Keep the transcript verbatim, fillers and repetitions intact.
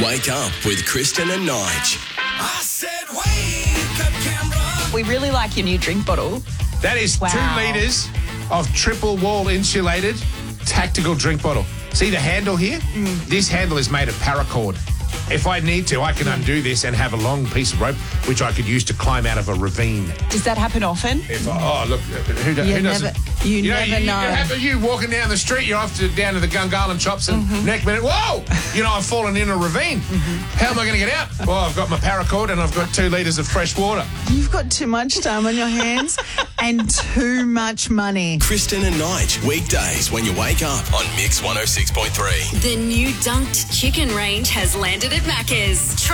Wake up with Kristen and Nige. I said wake up, Canberra. We really like your new drink bottle. That is Wow. two litres of triple wall insulated tactical drink bottle. See the handle here? Mm. This handle is made of paracord. If I need to, I can undo this and have a long piece of rope, which I could use to climb out of a ravine. Does that happen often? If I, oh, look, who, do, You who doesn't? never- you know, never you, you know. have- you walking down the street, you're off to down to the Gungahlin shops, and Mm-hmm. next minute, whoa! You know, I've fallen in a ravine. Mm-hmm. How am I going to get out? Well, I've got my paracord and I've got two litres of fresh water. You've got too much time on your hands and too much money. Kristen and Nige, weekdays when you wake up on Mix one oh six point three. The new dunked chicken range has landed at Macca's. Try